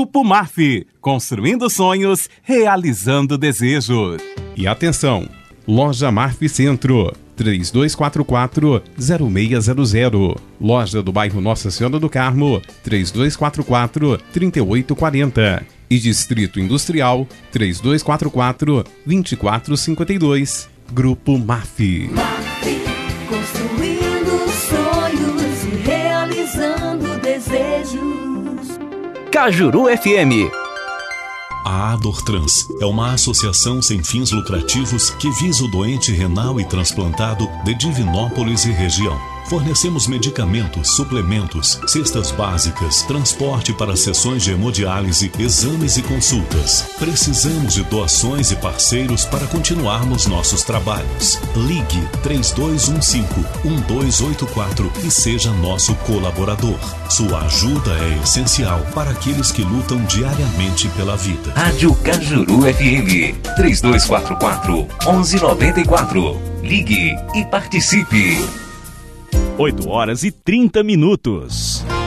Grupo MAF, construindo sonhos, realizando desejos. E atenção, Loja MAF Centro, 3244-0600. Loja do bairro Nossa Senhora do Carmo, 3244-3840. E Distrito Industrial, 3244-2452. Grupo MAF. MAF, construindo sonhos e realizando desejos. Cajuru FM. A Adortrans é uma associação sem fins lucrativos que visa o doente renal e transplantado de Divinópolis e região. Fornecemos medicamentos, suplementos, cestas básicas, transporte para sessões de hemodiálise, exames e consultas. Precisamos de doações e parceiros para continuarmos nossos trabalhos. Ligue 3215-1284 e seja nosso colaborador. Sua ajuda é essencial para aqueles que lutam diariamente pela vida. Rádio Cajuru FM 3244-1194. Ligue e participe. 8 horas e 30 minutos.